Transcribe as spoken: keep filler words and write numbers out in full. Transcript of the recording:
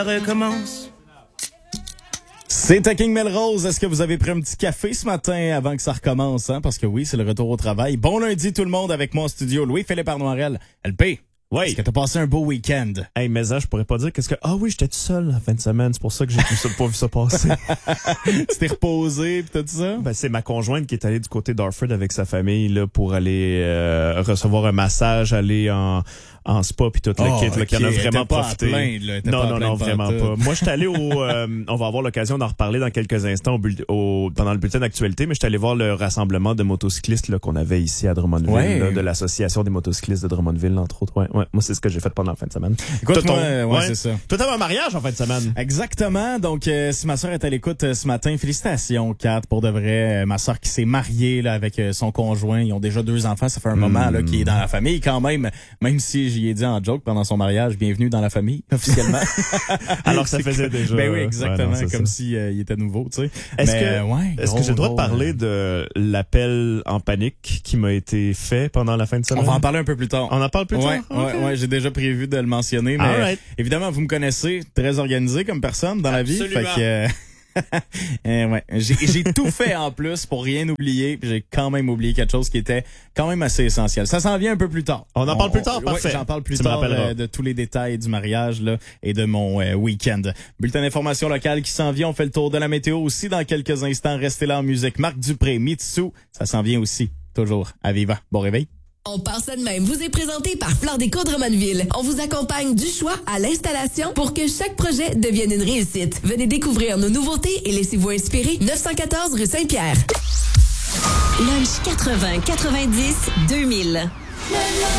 recommence. C'est à King Melrose. Est-ce que vous avez pris un petit café ce matin avant que ça recommence? Hein? Parce que oui, c'est le retour au travail. Bon lundi tout le monde avec moi en studio. Louis-Philippe Arnoirel, L P. Oui. Est-ce que t'as passé un beau week-end? Hey, mais ça, je pourrais pas dire qu'est-ce que... Ah oui, j'étais tout seul la fin de semaine. C'est pour ça que j'ai pas vu ça passer. Tu t'es reposé pis tout ça? Ben, c'est ma conjointe qui est allée du côté d'Orford avec sa famille là pour aller euh, recevoir un massage, aller en... en spa puis toute la Oh, kit là, okay. qui en a vraiment pas profité. À plaindre, là. Non pas non à non plaindre vraiment pantoute. pas. Moi j'étais allé au euh, on va avoir l'occasion d'en reparler dans quelques instants au, bull- au pendant le bulletin d'actualité, mais j'étais allé voir le rassemblement de motocyclistes là qu'on avait ici à Drummondville Ouais. là, de l'association des motocyclistes de Drummondville entre autres. Ouais, ouais. Moi c'est ce que j'ai fait pendant la fin de semaine. Écoute, Toi, ton- moi, ouais, ouais. c'est ça. Toi t'avais un mariage en fin de semaine. Exactement. Donc, euh, si ma soeur est à l'écoute euh, ce matin, félicitations, Kat, pour de vrai. Euh, ma soeur qui s'est mariée là, avec euh, son conjoint. Ils ont déjà deux enfants. Ça fait un moment là qu'il est dans la famille quand même. Même si j'y ai dit en joke pendant son mariage, bienvenue dans la famille, officiellement. Alors que ça faisait déjà. Ben oui, exactement. Ouais, non, c'est comme ça. si euh, il était nouveau, tu sais. Est-ce Mais, que, euh, ouais, est-ce gros, que j'ai le droit de gros, parler euh, de l'appel en panique qui m'a été fait pendant la fin de On semaine? va en parler un peu plus tard. On en parle plus tard? Ouais, Ok. ouais, ouais, j'ai déjà prévu de le mentionner, mais Alright. évidemment, vous me connaissez, très organisé comme personne dans Absolument. la vie. Fait que, euh, eh ouais, j'ai, j'ai tout fait en plus pour rien oublier, puis j'ai quand même oublié quelque chose qui était quand même assez essentiel. Ça s'en vient un peu plus tard. On en parle plus tard, ouais, parfait. j'en parle plus Tu me tard rappelleras. euh, de tous les détails du mariage là et de mon euh, week-end. Bulletin d'information locale qui s'en vient. On fait le tour de la météo aussi dans quelques instants. Restez là en musique. Marc Dupré, Mitsu, ça s'en vient aussi. Toujours à Viva. Bon réveil. On part ça de même. Vous est présenté par Fleur Déco Drummondville. On vous accompagne du choix à l'installation pour que chaque projet devienne une réussite. Venez découvrir nos nouveautés et laissez-vous inspirer. neuf cent quatorze rue Saint-Pierre. Lunch quatre-vingts quatre-vingt-dix deux mille.